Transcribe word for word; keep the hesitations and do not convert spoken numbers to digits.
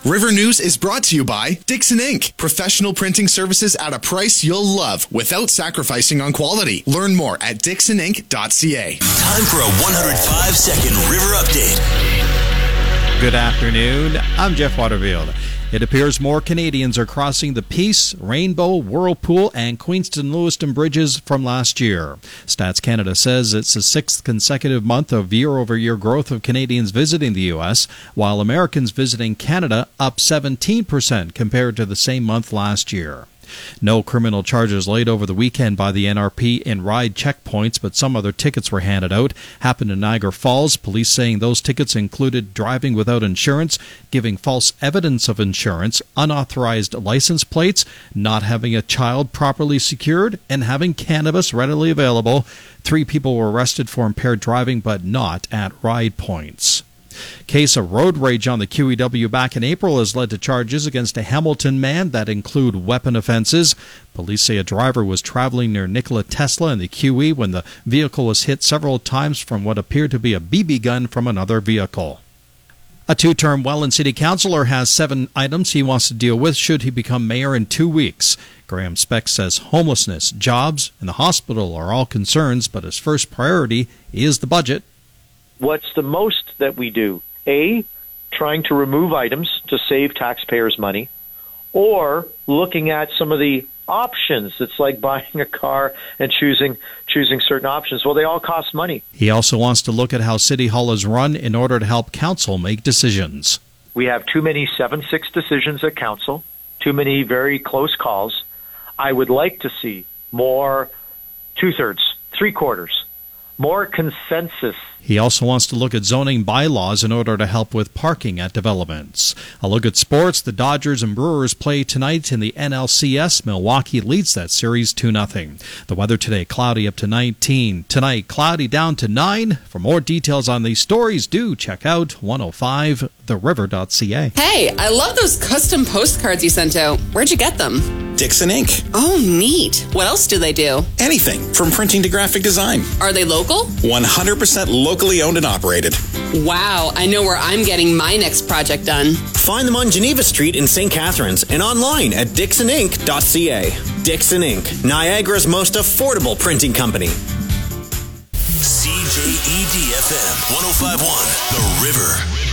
River News is brought to you by Dixon Incorporated. Professional printing services at a price you'll love without sacrificing on quality. Learn more at dixon inc dot c a. Time for a one hundred five second River Update. Good afternoon. I'm Jeff Waterfield. It appears more Canadians are crossing the Peace, Rainbow, Whirlpool, and Queenston-Lewiston bridges from last year. Stats Canada says it's the sixth consecutive month of year-over-year growth of Canadians visiting the U S, while Americans visiting Canada up seventeen percent compared to the same month last year. No criminal charges laid over the weekend by the N R P in ride checkpoints, but some other tickets were handed out. Happened in Niagara Falls, police saying those tickets included driving without insurance, giving false evidence of insurance, unauthorized license plates, not having a child properly secured, and having cannabis readily available. Three people were arrested for impaired driving, but not at ride points. Case of road rage on the Q E W back in April has led to charges against a Hamilton man that include weapon offenses. Police say a driver was traveling near Nikola Tesla in the Q E when the vehicle was hit several times from what appeared to be a B B gun from another vehicle. A two-term Welland City Councillor has seven items he wants to deal with should he become mayor in two weeks. Graham Speck says homelessness, jobs, and the hospital are all concerns, but his first priority is the budget. What's the most that we do? A, trying to remove items to save taxpayers money, or looking at some of the options. It's like buying a car and choosing choosing certain options. Well, they all cost money. He also wants to look at how City Hall is run in order to help council make decisions. We have too many seven six decisions at council, too many very close calls. I would like to see more two-thirds, three-quarters, more consensus. He also wants to look at zoning bylaws in order to help with parking at developments. A look at sports. The Dodgers and Brewers play tonight in the N L C S. Milwaukee leads that series two nothing. The weather today, cloudy up to nineteen. Tonight, cloudy down to nine. For more details on these stories, do check out one oh five the river dot c a. Hey, I love those custom postcards you sent out. Where'd you get them? Dixon Incorporated. Oh, neat. What else do they do? Anything from printing to graphic design. Are they local? one hundred percent locally owned and operated. Wow, I know where I'm getting my next project done. Find them on Geneva Street in Saint Catharines and online at dixon inc dot c a. Dixon Incorporated, Niagara's most affordable printing company. C J E D F M one oh five point one, The River.